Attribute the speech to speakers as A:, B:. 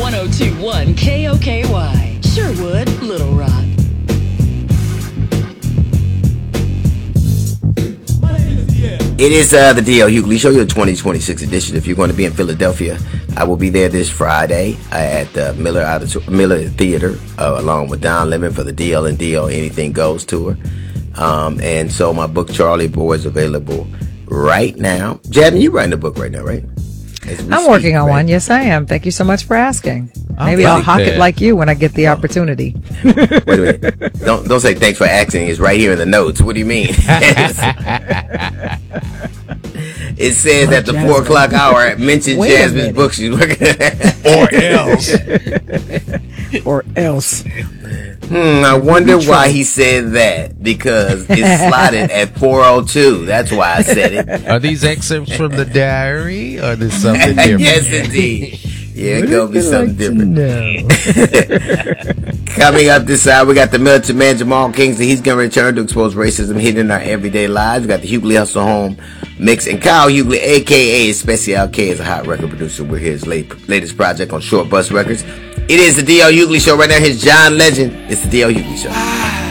A: 1021 KOKY, Sherwood, Little Rock.
B: It is the D.L. Hughley Show, your 2026 edition. If you're going to be in Philadelphia, I will be there this Friday at the Miller Theater, along with Don Lemon for the DL and DL Anything Goes tour. And so my book, Charlie Boy, is available right now. Jasmine, you writing a book right now, right?
C: I'm working on one. Yes, I am. Thank you so much for asking. Maybe I'll hawk it like you when I get the opportunity.
B: Wait a minute. Don't say thanks for asking. It's right here in the notes. What do you mean? It says at the 4 o'clock hour, mention Jasmine's book she's working at.
C: Or else.
B: I wonder why he said that. Because it's slotted at 4:02. That's why I said it.
D: Are these excerpts from the diary, or is something different?
B: Yes, indeed. Yeah, it's going to be something different. Coming up this hour, we got the militant man, Jamal Kingsley. He's going to return to expose racism hidden in our everyday lives. We got the Hughley Hustle Home Mix. And Kyle Hughley, a.k.a. Special K, is a hot record producer with his latest project on Short Bus Records. It is the D.L. Hughley Show. Right now, here's John Legend. It's the D.L. Hughley Show.